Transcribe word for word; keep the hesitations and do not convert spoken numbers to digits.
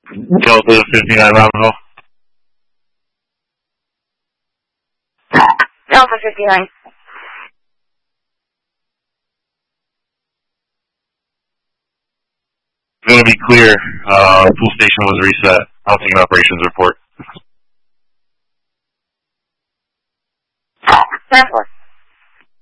Delta fifty-nine Bravo. Delta fifty-nine. Going to be clear. Uh, pool station was reset. I'll take an operations report. ten four.